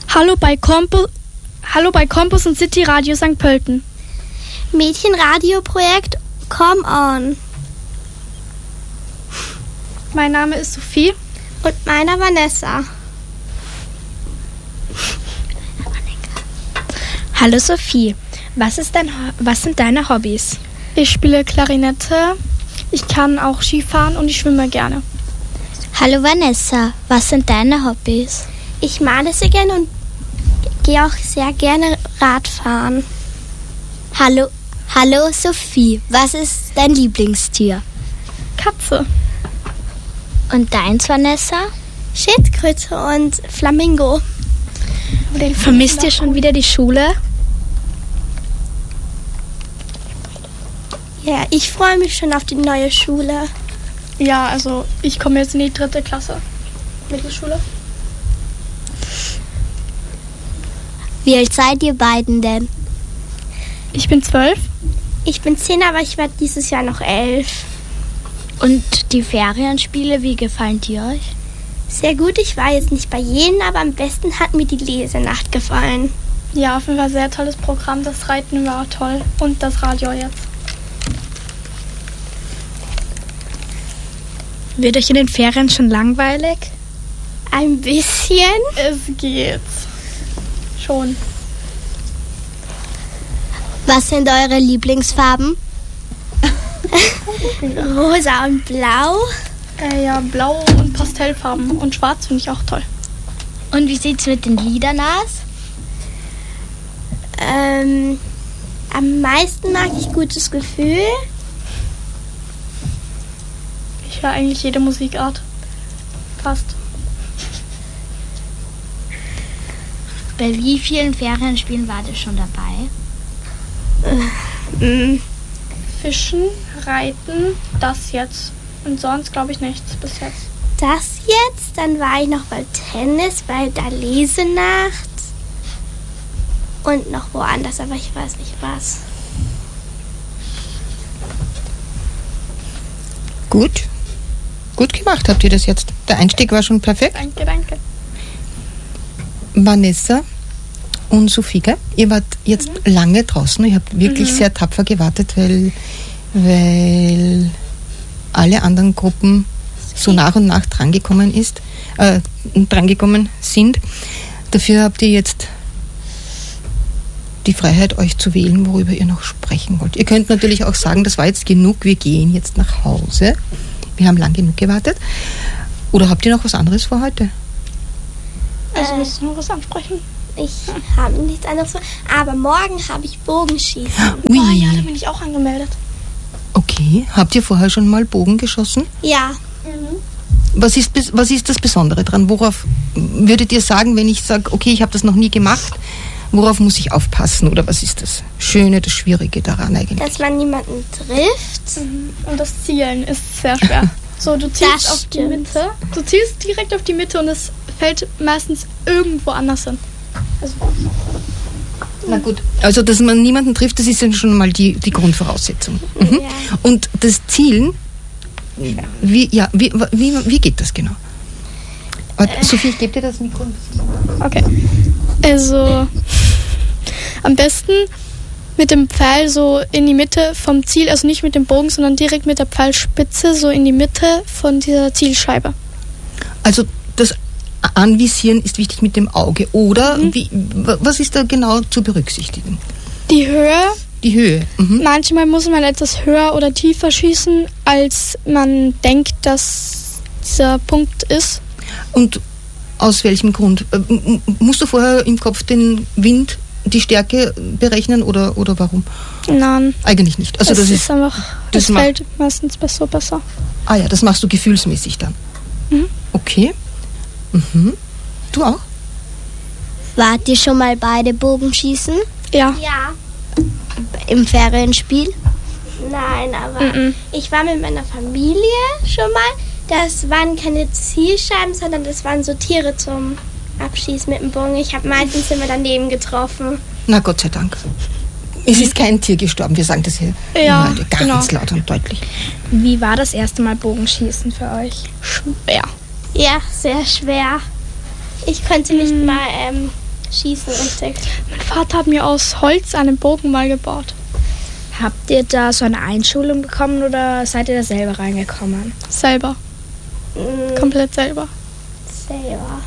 Hallo bei Campus und City Radio St. Pölten. Mädchenradioprojekt Come On. Mein Name ist Sophie. Und meiner Vanessa. Hallo Sophie, was sind deine Hobbys? Ich spiele Klarinette, ich kann auch Skifahren und ich schwimme gerne. Hallo Vanessa, was sind deine Hobbys? Ich male sehr gerne und gehe auch sehr gerne Radfahren. Hallo Sophie, was ist dein Lieblingstier? Katze. Und deins, Vanessa? Schildkröte und Flamingo. Vermisst ihr schon wieder die Schule? Ja, ich freue mich schon auf die neue Schule. Ja, also ich komme jetzt in die 3. Klasse. Mittelschule. Wie alt seid ihr beiden denn? Ich bin 12. Ich bin 10, aber ich werde dieses Jahr noch 11. Und die Ferienspiele, wie gefallen die euch? Sehr gut, ich war jetzt nicht bei jedem, aber am besten hat mir die Lesenacht gefallen. Ja, auf jeden Fall sehr tolles Programm. Das Reiten war toll und das Radio jetzt. Wird euch in den Ferien schon langweilig? Ein bisschen. Es geht. Schon. Was sind eure Lieblingsfarben? Rosa und blau. Ja, blau und Pastellfarben und schwarz finde ich auch toll. Und wie sieht's mit den Liedern aus? Am meisten mag ich Gutes Gefühl. Ich höre eigentlich jede Musikart. Fast. Bei wie vielen Ferienspielen wart ihr schon dabei? Fischen, Reiten, das jetzt. Und sonst glaube ich nichts bis jetzt. Das jetzt, dann war ich noch bei Tennis, bei der Lesenacht und noch woanders, aber ich weiß nicht was. Gut gemacht habt ihr das jetzt. Der Einstieg war schon perfekt. Danke. Vanessa und Sophie, gell? Ihr wart jetzt lange draußen. Ihr habt wirklich sehr tapfer gewartet, weil alle anderen Gruppen so nach und nach drangekommen sind. Dafür habt ihr jetzt die Freiheit, euch zu wählen, worüber ihr noch sprechen wollt. Ihr könnt natürlich auch sagen, das war jetzt genug, wir gehen jetzt nach Hause. Wir haben lang genug gewartet. Oder habt ihr noch was anderes vor heute? Also willst du noch was ansprechen? Ich habe nichts anderes vor, aber morgen habe ich Bogenschießen. Ui. Oh ja, da bin ich auch angemeldet. Okay, habt ihr vorher schon mal Bogen geschossen? Ja. Was ist das Besondere dran? Worauf würdet ihr sagen, wenn ich sage, okay, ich habe das noch nie gemacht, worauf muss ich aufpassen? Oder was ist das Schöne, das Schwierige daran eigentlich? Dass man niemanden trifft. Und das Zielen ist sehr schwer. So, du zielst Das auf die stimmt. Mitte. Du zielst direkt auf die Mitte und es fällt meistens irgendwo anders hin. Also, Na gut. Also, dass man niemanden trifft, das ist ja schon mal die Grundvoraussetzung. Mhm. Ja. Und das Zielen, wie geht das genau? Sophie, ich gebe dir das Mikro. okay. Also, am besten mit dem Pfeil so in die Mitte vom Ziel, also nicht mit dem Bogen, sondern direkt mit der Pfeilspitze so in die Mitte von dieser Zielscheibe. Also, das Anvisieren ist wichtig mit dem Auge. Oder was ist da genau zu berücksichtigen? Die Höhe. Die Höhe. Mhm. Manchmal muss man etwas höher oder tiefer schießen, als man denkt, dass dieser Punkt ist. Und aus welchem Grund? Musst du vorher im Kopf den Wind, die Stärke berechnen oder warum? Nein. Eigentlich nicht. Also das ist einfach, das es fällt meistens besser. Ah ja, das machst du gefühlsmäßig dann. Okay. Mhm. Du auch? Wart ihr schon mal beide Bogenschießen Ja. Ja. im Ferienspiel? Nein, aber ich war mit meiner Familie schon mal. Das waren keine Zielscheiben, sondern das waren so Tiere zum Abschießen mit dem Bogen. Ich habe meistens immer daneben getroffen. Na Gott sei Dank. Es ist kein Tier gestorben, wir sagen das hier Ja, immer ganz laut und deutlich. Wie war das erste Mal Bogenschießen für euch? Schwer. Ja, sehr schwer. Ich konnte nicht mal schießen richtig. Mein Vater hat mir aus Holz einen Bogen mal gebaut. Habt ihr da so eine Einschulung bekommen oder seid ihr da selber reingekommen? Selber. Komplett selber. Selber.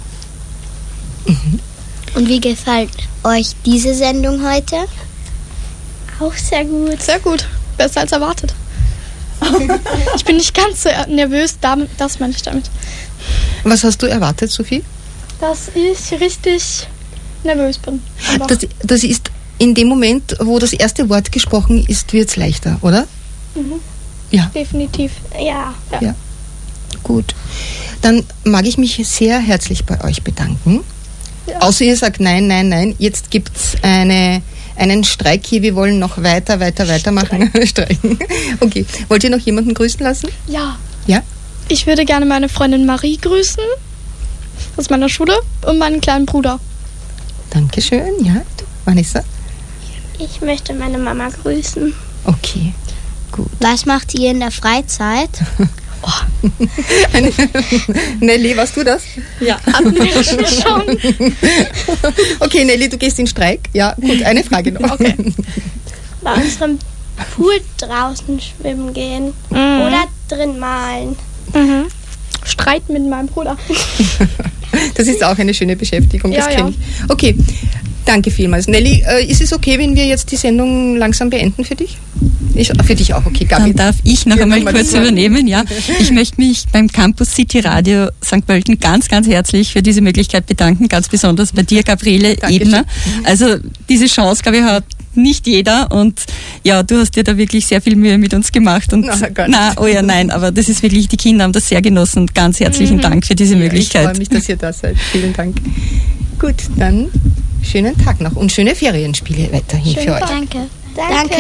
Und wie gefällt euch diese Sendung heute? Auch sehr gut. Sehr gut. Besser als erwartet. Ich bin nicht ganz so nervös, das meine ich damit. Was hast du erwartet, Sophie? Dass ich richtig nervös bin. Das ist in dem Moment, wo das erste Wort gesprochen ist, wird es leichter, oder? Ja. Definitiv. Ja. Ja. Gut. Dann mag ich mich sehr herzlich bei euch bedanken. Ja. Außer ihr sagt nein, jetzt gibt es einen Streik hier, wir wollen noch weitermachen. Streiken. Okay. Wollt ihr noch jemanden grüßen lassen? Ja. Ja? Ich würde gerne meine Freundin Marie grüßen, aus meiner Schule, und meinen kleinen Bruder. Dankeschön. Ja, du, Vanessa? Ich möchte meine Mama grüßen. Okay, gut. Was macht ihr in der Freizeit? Nelly, warst du das? Ja, hatten wir schon. Okay, Nelly, du gehst in Streik. Ja, gut, eine Frage noch. Okay. Bei unserem Pool draußen schwimmen gehen oder drin malen. Streiten mit meinem Bruder. Das ist auch eine schöne Beschäftigung, das Ja, kenne ich. Okay, danke vielmals. Nelly, ist es okay, wenn wir jetzt die Sendung langsam beenden für dich? Für dich auch, okay, Gabi. Dann darf ich noch einmal kurz übernehmen. Ja. Ich möchte mich beim Campus City Radio St. Pölten ganz, ganz herzlich für diese Möglichkeit bedanken, ganz besonders bei dir, Gabriele Ebner. Also diese Chance, glaube ich, hat nicht jeder, und ja, du hast dir da wirklich sehr viel Mühe mit uns gemacht. Und nein, aber das ist wirklich, die Kinder haben das sehr genossen, und ganz herzlichen Dank für diese Möglichkeit. Ich freue mich, dass ihr da seid. Vielen Dank. Gut, dann schönen Tag noch und schöne Ferienspiele weiterhin für euch. Danke. Danke.